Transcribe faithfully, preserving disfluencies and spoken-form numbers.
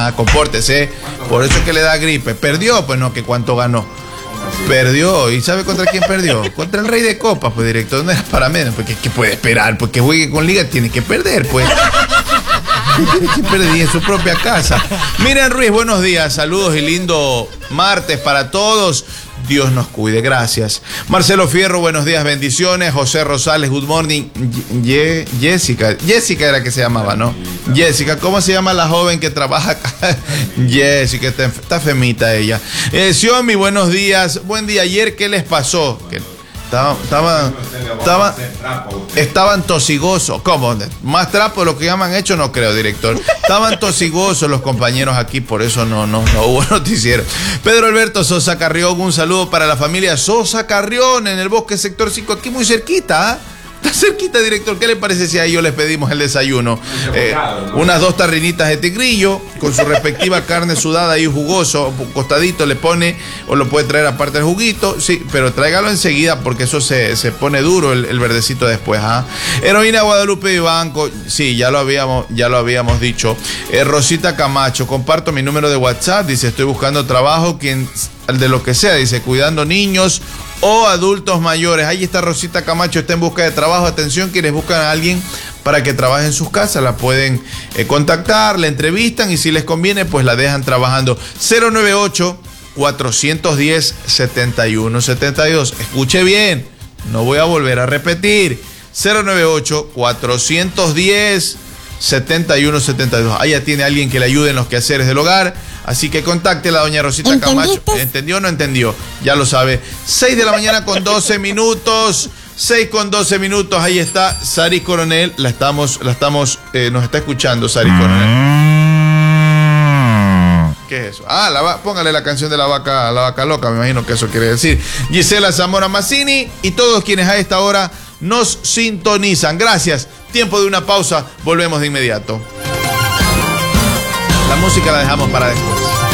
Ah, compórtese. Por eso es que le da gripe. Perdió, pues no, que cuánto ganó. Perdió. ¿Y sabe contra quién perdió? Contra el Rey de Copas, pues, director. No era para menos. Porque ¿qué puede esperar? Porque juegue con Liga, tiene que perder, pues. Tiene que perder en su propia casa. Miriam Ruiz, buenos días. Saludos y lindo martes para todos. Dios nos cuide, gracias. Marcelo Fierro, buenos días, bendiciones. José Rosales, good morning. Ye Jessica, Jessica era que se llamaba, ¿no? Jessica, ¿cómo se llama la joven que trabaja acá? Jessica, está, está femita ella. Eh, Xiomi, buenos días. Buen día. Ayer, ¿qué les pasó? Que estaban, estaban, estaban, estaban tosigosos. ¿Cómo? Más trapo de lo que ya me han hecho, no creo, director. Estaban tosigosos los compañeros aquí, por eso no, no, no hubo noticiero. Pedro Alberto Sosa Carrión, un saludo para la familia Sosa Carrión en el Bosque Sector cinco, aquí muy cerquita, ¿eh? Está cerquita, director. ¿Qué le parece si a ellos les pedimos el desayuno? Eh, unas dos tarrinitas de tigrillo con su respectiva carne sudada y jugoso, un costadito le pone, o lo puede traer aparte del juguito, sí, pero tráigalo enseguida porque eso se, se pone duro el, el verdecito después. ¿Ah? Heroína Guadalupe Vivanco, sí, ya lo habíamos, ya lo habíamos dicho. Eh, Rosita Camacho, comparto mi número de WhatsApp, dice, estoy buscando trabajo, quien, de lo que sea, dice, cuidando niños o adultos mayores. Ahí está Rosita Camacho, está en busca de trabajo. Atención, quienes buscan a alguien para que trabaje en sus casas, la pueden eh, contactar, la entrevistan y si les conviene, pues la dejan trabajando. cero nueve ocho, cuatro uno cero, siete uno siete dos. Escuche bien, no voy a volver a repetir. cero nueve ocho, cuatro uno cero, siete uno siete dos. Ahí ya tiene alguien que le ayude en los quehaceres del hogar. Así que contacte a la doña Rosita Camacho. ¿Entendió o no entendió? Ya lo sabe. seis de la mañana con doce minutos. seis con doce minutos. Ahí está Saris Coronel. La estamos, la estamos, eh, nos está escuchando Saris Coronel. ¿Qué es eso? Ah, la va, póngale la canción de la vaca, la vaca loca. Me imagino que eso quiere decir. Gisela Zamora Mazzini y todos quienes a esta hora nos sintonizan. Gracias. Tiempo de una pausa. Volvemos de inmediato. La música la dejamos para después.